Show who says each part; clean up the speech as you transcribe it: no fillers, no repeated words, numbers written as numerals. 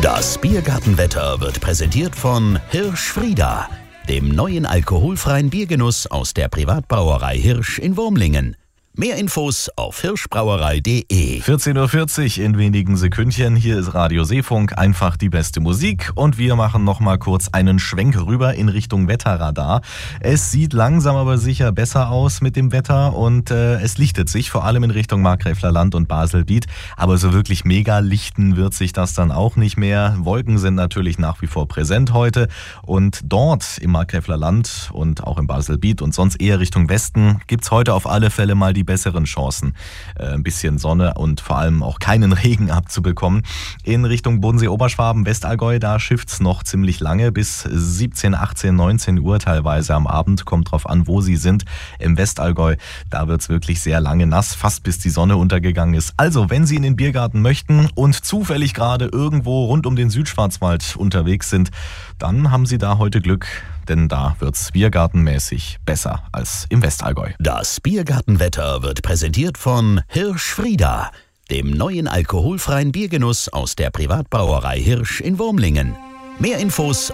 Speaker 1: Das Biergartenwetter wird präsentiert von Hirsch Frieda, dem neuen alkoholfreien Biergenuss aus der Privatbrauerei Hirsch in Wurmlingen. Mehr Infos auf hirschbrauerei.de.
Speaker 2: 14:40 Uhr in wenigen Sekündchen. Hier ist Radio Seefunk, einfach die beste Musik. Und wir machen noch mal kurz einen Schwenk rüber in Richtung Wetterradar. Es sieht langsam aber sicher besser aus mit dem Wetter und es lichtet sich, vor allem in Richtung Markgräfler Land und Baselbiet. Aber so wirklich mega lichten wird sich das dann auch nicht mehr. Wolken sind natürlich nach wie vor präsent heute. Und dort im Markgräfler Land und auch im Baselbiet und sonst eher Richtung Westen gibt's heute auf alle Fälle mal die besseren Chancen, ein bisschen Sonne und vor allem auch keinen Regen abzubekommen. In Richtung Bodensee, Oberschwaben, Westallgäu, da schifft's noch ziemlich lange, bis 17, 18, 19 Uhr teilweise am Abend. Kommt drauf an, wo Sie sind. Im Westallgäu, da wird's wirklich sehr lange nass, fast bis die Sonne untergegangen ist. Also, wenn Sie in den Biergarten möchten und zufällig gerade irgendwo rund um den Südschwarzwald unterwegs sind, dann haben Sie da heute Glück, denn da wird's biergartenmäßig besser als im Westallgäu.
Speaker 1: Das Biergartenwetter wird präsentiert von Hirsch Frieda, dem neuen alkoholfreien Biergenuss aus der Privatbrauerei Hirsch in Wurmlingen. Mehr Infos